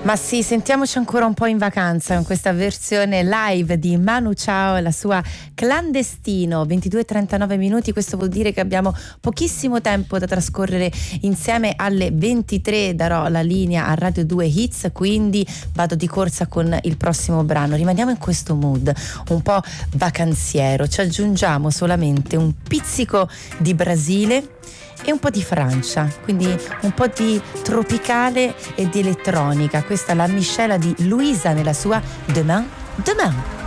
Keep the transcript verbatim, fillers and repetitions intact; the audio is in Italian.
Ma sì, sentiamoci ancora un po' in vacanza con questa versione live di Manu Chao e la sua Clandestino. Ventidue e trentanove minuti, questo vuol dire che abbiamo pochissimo tempo da trascorrere insieme. Alle ventitré darò la linea a Radio due Hits, quindi vado di corsa con il prossimo brano. Rimaniamo in questo mood un po' vacanziero, ci aggiungiamo solamente un pizzico di Brasile e un po' di Francia, quindi un po' di tropicale e di elettronica. Questa è la miscela di Luisa nella sua Demain, Demain.